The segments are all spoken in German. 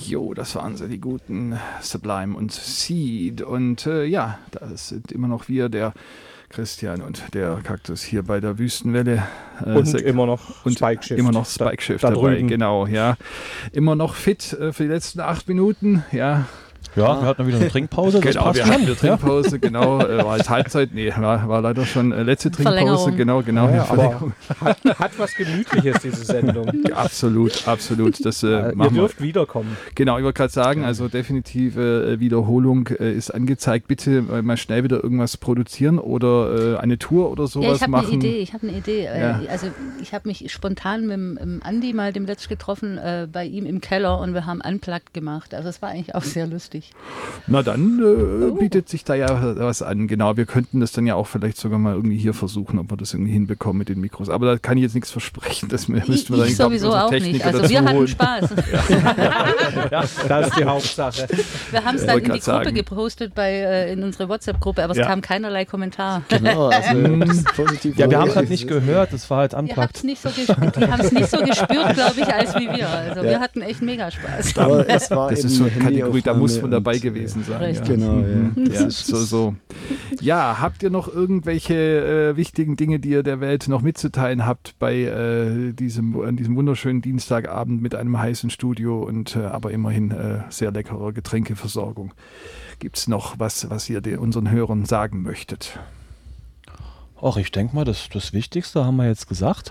Jo, das waren sie, die guten Sublime und Seed. Und ja, das sind immer noch wir, der Christian und der Kaktus hier bei der Wüstenwelle. Und immer noch Spike Shift. Immer noch Spike Shift da dabei, drüben. genau, ja. Immer noch fit für die letzten 8 Minuten, ja. Ja, wir hatten wieder eine Trinkpause. Das Genau, passt wir schon. hatten eine Trinkpause, genau. War jetzt Halbzeit, nee, war leider schon letzte Trinkpause, genau. Ja, aber hat was Gemütliches, diese Sendung. Absolut. Das Ihr dürft wiederkommen. Genau, ich wollte gerade sagen, also definitive Wiederholung ist angezeigt. Bitte mal schnell wieder irgendwas produzieren oder eine Tour oder sowas machen. Ich habe eine Idee. Ja. Also ich habe mich spontan mit dem Andi mal dem letzten getroffen, bei ihm im Keller, und wir haben Unplugged gemacht. Also es war eigentlich auch sehr lustig. Na dann bietet sich da ja was an. Genau, wir könnten das dann ja auch vielleicht sogar mal irgendwie hier versuchen, ob wir das irgendwie hinbekommen mit den Mikros. Aber da kann ich jetzt nichts versprechen. Das müssten wir dann, ich sowieso auch nicht. Also wir hatten Spaß. Ja, das ist die Hauptsache. Wir haben es dann in die Gruppe gepostet, in unsere WhatsApp-Gruppe, aber es kam keinerlei Kommentar. Genau, also positiv. Ja, wir haben es halt nicht gehört, das war halt Unplugged. Die haben es nicht so gespürt, glaube ich, als wie wir. Also wir hatten echt mega Spaß. Aber es war das ist so eine Kategorie, da muss man dabei gewesen sein. Richtig. Ja. Genau, ja. Ja, so. Ja, habt ihr noch irgendwelche wichtigen Dinge, die ihr der Welt noch mitzuteilen habt bei diesem wunderschönen Dienstagabend mit einem heißen Studio und aber immerhin sehr leckerer Getränkeversorgung? Gibt es noch was ihr unseren Hörern sagen möchtet? Ach, ich denke mal, das Wichtigste haben wir jetzt gesagt.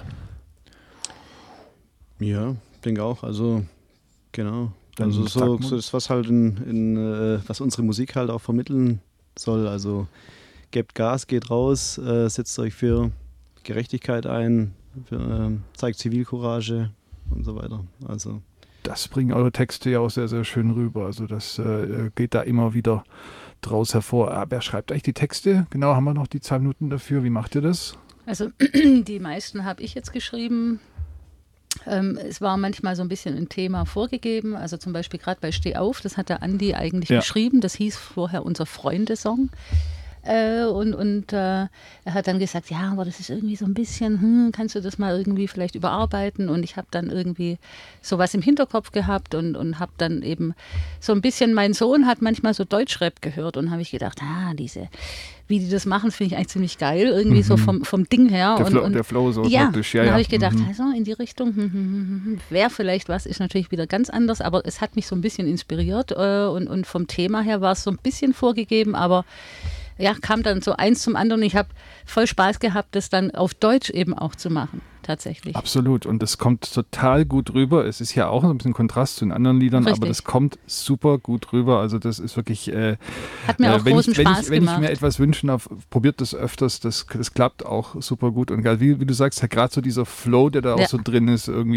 Ja, denke auch. Also, genau. Dann Also so das, was halt was unsere Musik halt auch vermitteln soll. Also gebt Gas, geht raus, setzt euch für Gerechtigkeit ein, zeigt Zivilcourage und so weiter. Also das bringen eure Texte ja auch sehr, sehr schön rüber. Also das geht da immer wieder draus hervor. Wer schreibt eigentlich die Texte? Genau, haben wir noch die 2 Minuten dafür. Wie macht ihr das? Also die meisten habe ich jetzt geschrieben. Es war manchmal so ein bisschen ein Thema vorgegeben, also zum Beispiel gerade bei Steh auf, das hat der Andi eigentlich geschrieben, das hieß vorher unser Freundesong. Und er hat dann gesagt, ja, aber das ist irgendwie so ein bisschen, kannst du das mal irgendwie vielleicht überarbeiten? Und ich habe dann irgendwie sowas im Hinterkopf gehabt und habe dann eben so ein bisschen, mein Sohn hat manchmal so Deutschrap gehört und habe ich gedacht, wie die das machen, finde ich eigentlich ziemlich geil, irgendwie so vom Ding her. Der Flow so ja, wirklich, dann habe ich gedacht, also in die Richtung wäre vielleicht was, ist natürlich wieder ganz anders, aber es hat mich so ein bisschen inspiriert und vom Thema her war es so ein bisschen vorgegeben, aber ja, kam dann so eins zum anderen und ich habe voll Spaß gehabt, das dann auf Deutsch eben auch zu machen, tatsächlich. Absolut, und das kommt total gut rüber. Es ist ja auch ein bisschen Kontrast zu den anderen Liedern, Richtig. aber das kommt super gut rüber. Also das ist wirklich, hat mir auch großen Spaß wenn gemacht. ich mir etwas wünschen darf, probiert das öfters, das klappt auch super gut. Und wie du sagst, gerade so dieser Flow, der da auch so drin ist, irgendwie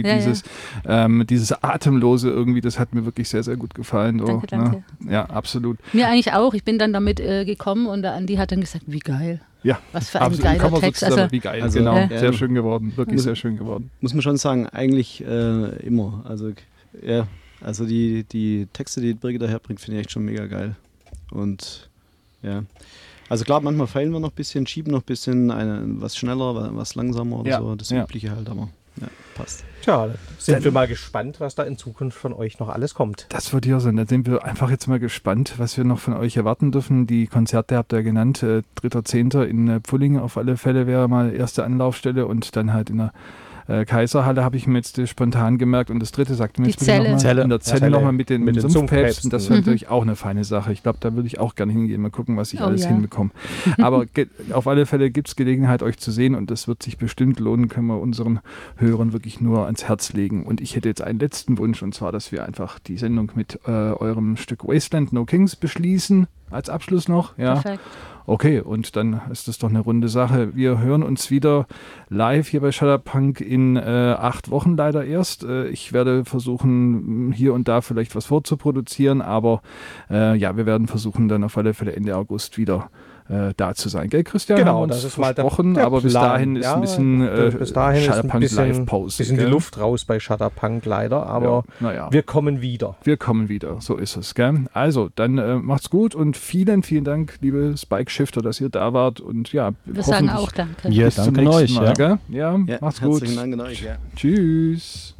dieses Atemlose irgendwie, das hat mir wirklich sehr, sehr gut gefallen. So, Danke. Ne? Ja, absolut. Mir eigentlich auch. Ich bin dann damit gekommen und der Andi hat dann gesagt, wie geil. Ja, was für ein geiler Text. Wie geil, genau. Sehr schön geworden, wirklich sehr schön geworden. Muss man schon sagen, eigentlich immer. Also also die Texte, die Birgit daherbringt, finde ich echt schon mega geil. Und ja, also klar, manchmal feilen wir noch ein bisschen, schieben noch ein bisschen was schneller, was langsamer oder so. Das Übliche halt, aber ja, passt. Tja, sind wir mal gespannt, was da in Zukunft von euch noch alles kommt. Das wird ja sein. Da sind wir einfach jetzt mal gespannt, was wir noch von euch erwarten dürfen. Die Konzerte habt ihr ja genannt. 3.10. in Pfullingen auf alle Fälle wäre mal erste Anlaufstelle und dann halt in der Kaiserhalle habe ich mir jetzt spontan gemerkt. Und das dritte sagt mir jetzt bitte nochmal. In der Zelle nochmal mit den Sumpfpäpsten. Das wäre natürlich auch eine feine Sache. Ich glaube, da würde ich auch gerne hingehen. Mal gucken, was ich alles hinbekomme. Aber auf alle Fälle gibt es Gelegenheit, euch zu sehen. Und das wird sich bestimmt lohnen, können wir unseren Hörern wirklich nur ans Herz legen. Und ich hätte jetzt einen letzten Wunsch. Und zwar, dass wir einfach die Sendung mit eurem Stück Wasteland No Kings beschließen. Als Abschluss noch. Ja. Perfekt. Okay, und dann ist das doch eine runde Sache. Wir hören uns wieder live hier bei Shutterpunk in 8 Wochen leider erst. Ich werde versuchen, hier und da vielleicht was vorzuproduzieren, aber wir werden versuchen, dann auf alle Fälle Ende August wieder da zu sein. Gell, Christian? Genau, haben wir uns das ist versprochen, mal der aber bis Plan. dahin ist ein bisschen Shutterpunk Live-Pause. Bisschen die Luft raus bei Shutterpunk leider, aber wir kommen wieder. Wir kommen wieder, so ist es. Gell? Also, dann macht's gut und vielen, vielen Dank, liebe Spike Shifter, dass ihr da wart. Und ja, wir sagen auch danke. Bis zum nächsten Mal, gell? Ja, macht's gut. Herzlichen Dank an euch. Ja. Tschüss.